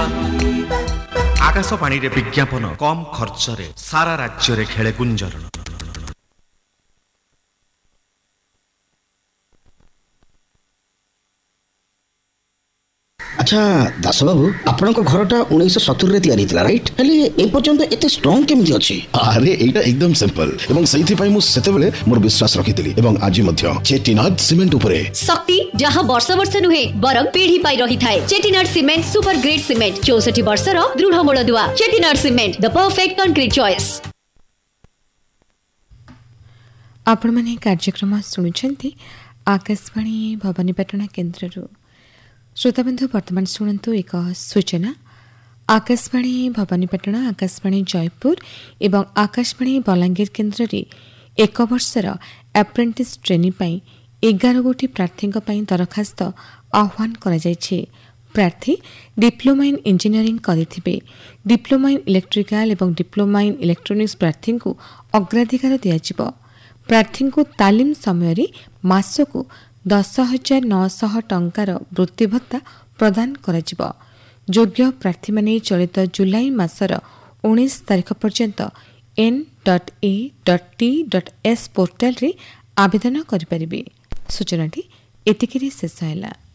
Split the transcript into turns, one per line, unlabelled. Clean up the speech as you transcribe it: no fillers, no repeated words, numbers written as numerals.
आकाशवाणी रे विज्ञापन कम खर्च रे सारा राज्य रे खेले गुंजरण।
अच्छा दास बाबू आपण घरटा 1970 तैयारी थिला राइट हेले ए पर्यंत एते स्ट्रांग केमिति अछि?
अरे एटा एकदम सिंपल एवं सही पई मु सेते बेले मोर विश्वास रखितली एवं आज मध्य चेटीनाड सीमेंट उपरे
शक्ति जहां वर्ष वर्ष नुहे बरम पीढ़ी पाई रही थाए। Chettinad cement super grade cement 64 वर्षर दृढ़ मूलदुआ। Chettinad cement the perfect concrete choice.
आपण माने कार्यक्रम सुनुछंती आकाशवाणी भवानीपाटना केन्द्ररू। श्रोताबंधु वर्तमान शुणु एक सूचना। आकाशवाणी भवानीपाटना आकाशवाणी जयपुर एवं आकाशवाणी बलांगीर केन्द्र रे 1 वर्षर एप्रेंटिस ट्रेनी 11 गोटी प्रार्थी दरखास्त आह्वान करा जायछि। प्रार्थी diploma in engineering करिथिबे। Diploma in electrical एवं डिप्लोमा इन इलेक्ट्रोनिक्स प्रार्थी को अग्राधिकार दियाजिबो। प्रार्थी को तालीम समय मासको 10,900 टंकार वृत्ति भत्ता प्रदान कराजिबो। योग्य प्रार्थी माने चलित जुलाई मासर 19 तारिख पर्यंत n.a.t.s पोर्टल रे आवेदन करि परिबे। सूचनाटी एतिकिरे शेष हैला।